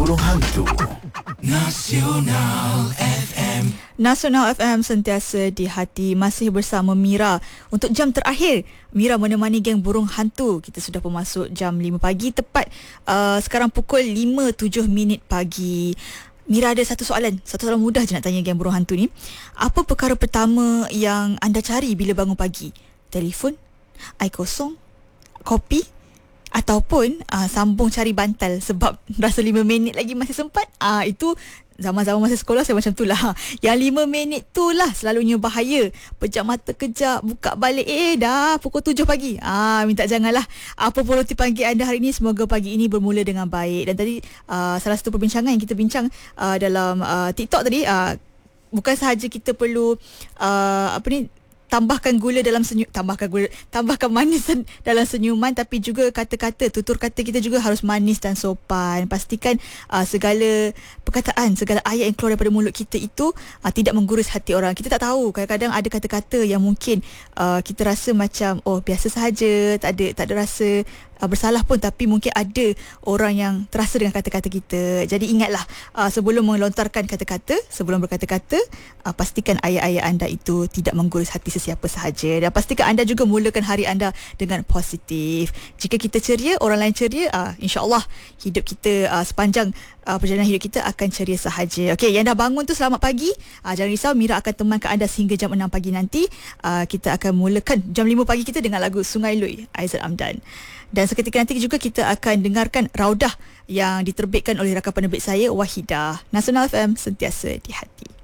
burung hantu. Nasional FM. Nasional FM sentiasa di hati. Masih bersama Mira. Untuk jam terakhir, Mira menemani geng burung hantu. Kita sudah pun masuk jam 5 pagi tepat. Sekarang pukul 5.07 pagi. Mira ada satu soalan mudah je nak tanya geng burung hantu ni. Apa perkara pertama yang anda cari bila bangun pagi? Telefon, air kosong, kopi, ataupun sambung cari bantal sebab rasa 5 minit lagi masih sempat. Itu zaman-zaman masa sekolah saya macam tu lah. Yang 5 minit tu lah selalunya bahaya. Pejam mata kejap, buka balik, dah pukul 7 pagi. Minta janganlah. Apa pun roti pagi anda hari ini, semoga pagi ini bermula dengan baik. Dan tadi salah satu perbincangan yang kita bincang dalam TikTok tadi, bukan sahaja kita perlu tambahkan manis dalam senyuman, tapi juga kata-kata, tutur kata kita juga harus manis dan sopan. Pastikan segala perkataan, segala ayat yang keluar daripada mulut kita itu tidak menggurus hati orang. Kita tak tahu, kadang-kadang ada kata-kata yang mungkin kita rasa macam biasa sahaja, tak ada rasa bersalah pun, tapi mungkin ada orang yang terasa dengan kata-kata kita. Jadi ingatlah, sebelum melontarkan kata-kata, sebelum berkata-kata, pastikan ayat-ayat anda itu tidak menggurus hati sesiapa sahaja. Dan pastikan anda juga mulakan hari anda dengan positif. Jika kita ceria, orang lain ceria, insya-Allah hidup kita sepanjang perjalanan hidup kita akan ceria sahaja. Okey, yang dah bangun tu selamat pagi. Jangan risau, Mira akan temankan anda sehingga jam 6 pagi nanti. Kita akan mulakan jam 5 pagi kita dengan lagu Sungai Lui, Aizat Amdan. Dan seketika nanti juga kita akan dengarkan Raudah yang diterbitkan oleh rakan penerbit saya, Wahidah. Nasional FM sentiasa di hati.